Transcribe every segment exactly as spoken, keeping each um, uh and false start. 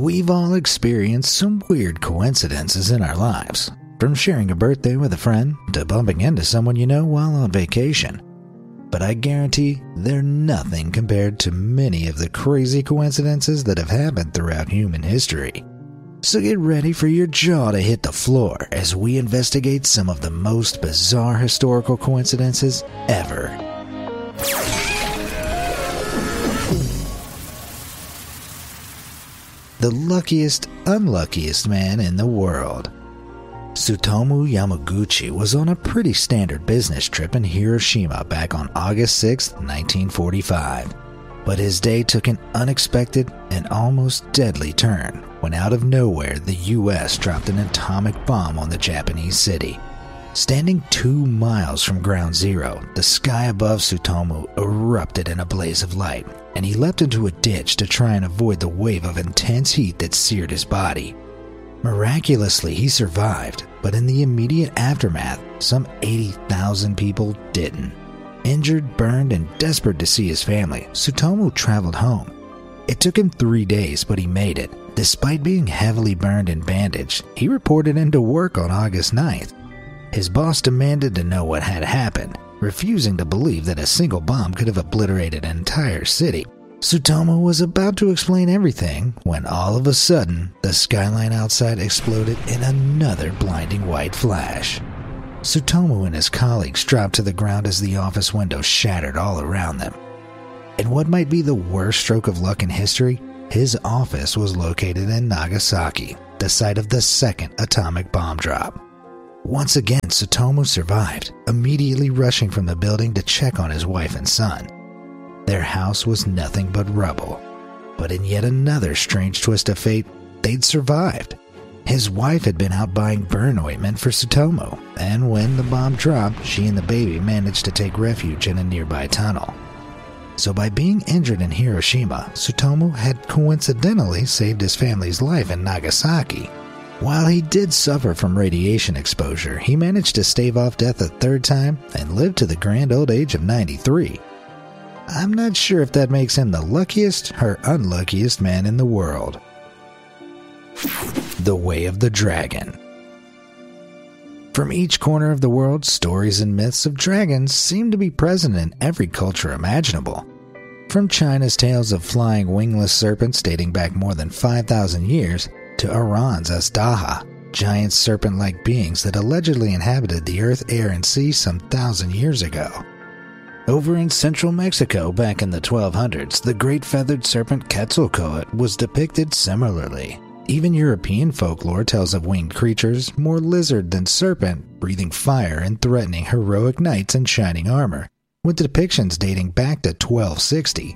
We've all experienced some weird coincidences in our lives, from sharing a birthday with a friend to bumping into someone you know while on vacation. But I guarantee they're nothing compared to many of the crazy coincidences that have happened throughout human history. So get ready for your jaw to hit the floor as we investigate some of the most bizarre historical coincidences ever. The luckiest, unluckiest man in the world. Tsutomu Yamaguchi was on a pretty standard business trip in Hiroshima back on August sixth, nineteen forty-five. But his day took an unexpected and almost deadly turn when out of nowhere the U S dropped an atomic bomb on the Japanese city. Standing two miles from ground zero, the sky above Tsutomu erupted in a blaze of light, and he leapt into a ditch to try and avoid the wave of intense heat that seared his body. Miraculously, he survived, but in the immediate aftermath, some eighty thousand people didn't. Injured, burned, and desperate to see his family, Tsutomu traveled home. It took him three days, but he made it. Despite being heavily burned and bandaged, he reported into work on August ninth. His boss demanded to know what had happened, refusing to believe that a single bomb could have obliterated an entire city. Tsutomu was about to explain everything when all of a sudden, the skyline outside exploded in another blinding white flash. Tsutomu and his colleagues dropped to the ground as the office windows shattered all around them. In what might be the worst stroke of luck in history, his office was located in Nagasaki, the site of the second atomic bomb drop. Once again, Tsutomu survived, immediately rushing from the building to check on his wife and son. Their house was nothing but rubble. But in yet another strange twist of fate, they'd survived. His wife had been out buying burn ointment for Tsutomu, and when the bomb dropped, she and the baby managed to take refuge in a nearby tunnel. So by being injured in Hiroshima, Tsutomu had coincidentally saved his family's life in Nagasaki. While he did suffer from radiation exposure, he managed to stave off death a third time and lived to the grand old age of ninety-three. I'm not sure if that makes him the luckiest or unluckiest man in the world. The Way of the Dragon. From each corner of the world, stories and myths of dragons seem to be present in every culture imaginable. From China's tales of flying wingless serpents dating back more than five thousand years, to Iran's Azdaha, giant serpent-like beings that allegedly inhabited the earth, air, and sea some thousand years ago. Over in central Mexico back in the twelve hundreds, the great feathered serpent Quetzalcoatl was depicted similarly. Even European folklore tells of winged creatures, more lizard than serpent, breathing fire and threatening heroic knights in shining armor, with depictions dating back to twelve sixty.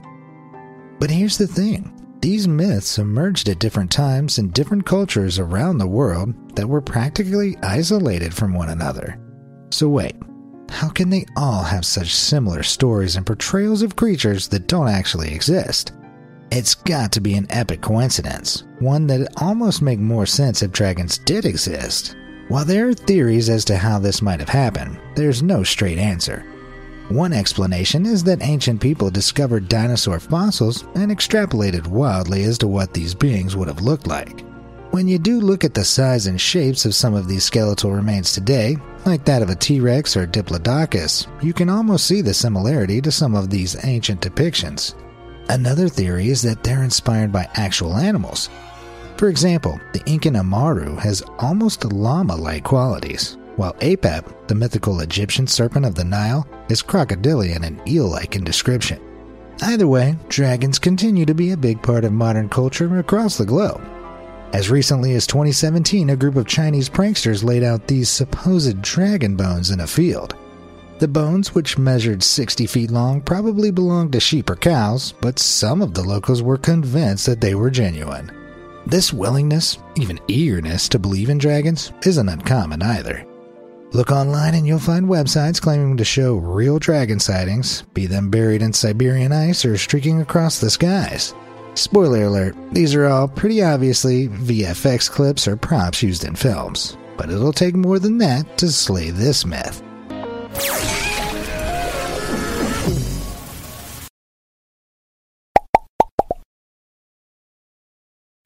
But here's the thing. These myths emerged at different times in different cultures around the world that were practically isolated from one another. So wait, how can they all have such similar stories and portrayals of creatures that don't actually exist? It's got to be an epic coincidence, one that'd almost make more sense if dragons did exist. While there are theories as to how this might have happened, there's no straight answer. One explanation is that ancient people discovered dinosaur fossils and extrapolated wildly as to what these beings would have looked like. When you do look at the size and shapes of some of these skeletal remains today, like that of a T-Rex or Diplodocus, you can almost see the similarity to some of these ancient depictions. Another theory is that they're inspired by actual animals. For example, the Incan Amaru has almost llama-like qualities, while Apep, the mythical Egyptian serpent of the Nile, is crocodilian and eel-like in description. Either way, dragons continue to be a big part of modern culture across the globe. As recently as twenty seventeen, a group of Chinese pranksters laid out these supposed dragon bones in a field. The bones, which measured sixty feet long, probably belonged to sheep or cows, but some of the locals were convinced that they were genuine. This willingness, even eagerness to believe in dragons, isn't uncommon either. Look online and you'll find websites claiming to show real dragon sightings, be them buried in Siberian ice or streaking across the skies. Spoiler alert, these are all pretty obviously V F X clips or props used in films, but it'll take more than that to slay this myth.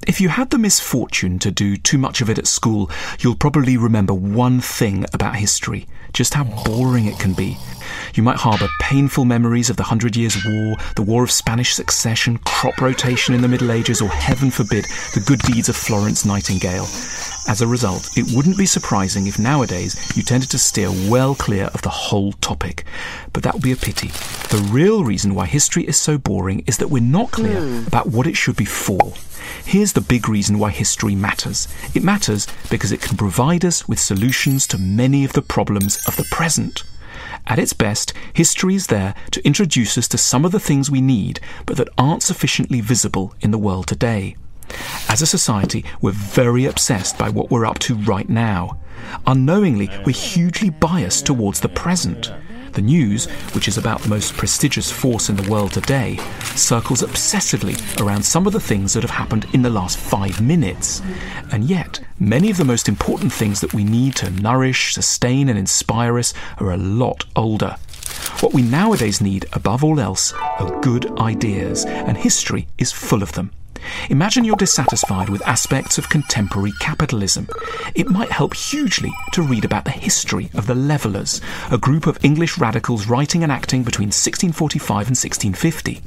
If you had the misfortune to do too much of it at school, you'll probably remember one thing about history, just how boring it can be. You might harbour painful memories of the Hundred Years' War, the War of Spanish Succession, crop rotation in the Middle Ages, or heaven forbid, the good deeds of Florence Nightingale. As a result, it wouldn't be surprising if nowadays you tended to steer well clear of the whole topic. But that would be a pity. The real reason why history is so boring is that we're not clear mm. about what it should be for. Here's the big reason why history matters. It matters because it can provide us with solutions to many of the problems of the present. At its best, history is there to introduce us to some of the things we need, but that aren't sufficiently visible in the world today. As a society, we're very obsessed by what we're up to right now. Unknowingly, we're hugely biased towards the present. The news, which is about the most prestigious force in the world today, circles obsessively around some of the things that have happened in the last five minutes. And yet, many of the most important things that we need to nourish, sustain and inspire us are a lot older. What we nowadays need, above all else, are good ideas, and history is full of them. Imagine you're dissatisfied with aspects of contemporary capitalism. It might help hugely to read about the history of the Levellers, a group of English radicals writing and acting between sixteen forty-five and sixteen fifty.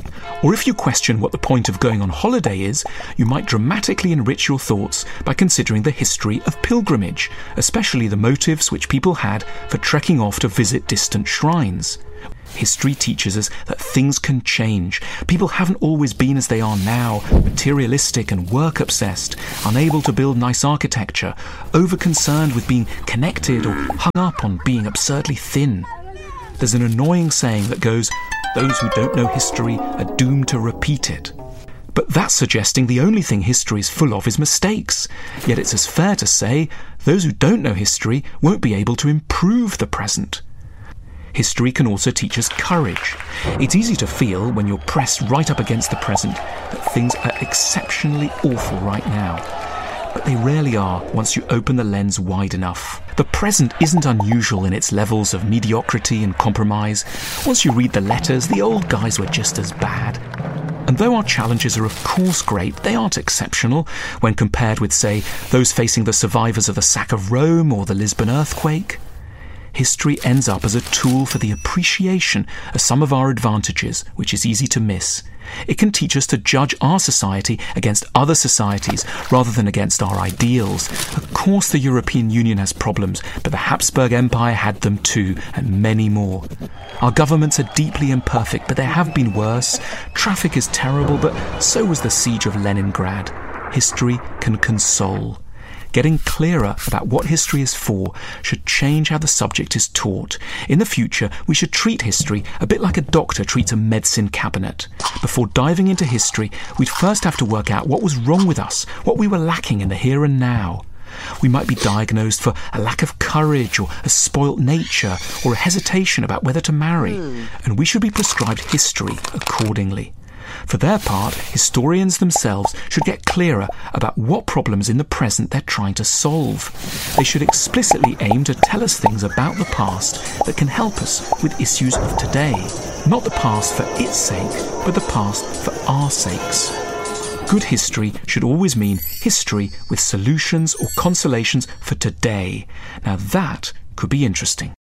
Or if you question what the point of going on holiday is, you might dramatically enrich your thoughts by considering the history of pilgrimage, especially the motives which people had for trekking off to visit distant shrines. History teaches us that things can change. People haven't always been as they are now, materialistic and work-obsessed, unable to build nice architecture, over-concerned with being connected or hung up on being absurdly thin. There's an annoying saying that goes, "Those who don't know history are doomed to repeat it." But that's suggesting the only thing history is full of is mistakes. Yet it's as fair to say, those who don't know history won't be able to improve the present. History can also teach us courage. It's easy to feel, when you're pressed right up against the present, that things are exceptionally awful right now. But they rarely are once you open the lens wide enough. The present isn't unusual in its levels of mediocrity and compromise. Once you read the letters, the old guys were just as bad. And though our challenges are of course great, they aren't exceptional when compared with, say, those facing the survivors of the sack of Rome or the Lisbon earthquake. History ends up as a tool for the appreciation of some of our advantages, which is easy to miss. It can teach us to judge our society against other societies rather than against our ideals. Of course the European Union has problems, but the Habsburg Empire had them too, and many more. Our governments are deeply imperfect, but there have been worse. Traffic is terrible, but so was the siege of Leningrad. History can console. Getting clearer about what history is for should change how the subject is taught. In the future, we should treat history a bit like a doctor treats a medicine cabinet. Before diving into history, we'd first have to work out what was wrong with us, what we were lacking in the here and now. We might be diagnosed for a lack of courage or a spoilt nature or a hesitation about whether to marry, and we should be prescribed history accordingly. For their part, historians themselves should get clearer about what problems in the present they're trying to solve. They should explicitly aim to tell us things about the past that can help us with issues of today. Not the past for its sake, but the past for our sakes. Good history should always mean history with solutions or consolations for today. Now that could be interesting.